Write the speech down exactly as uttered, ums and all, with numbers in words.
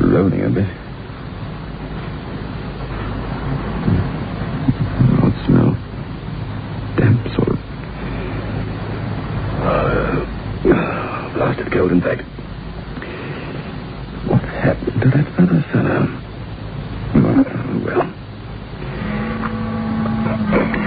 corroding a bit. Odd smell. Damp sort of. Uh, blasted cold, in fact. What happened to that other fellow?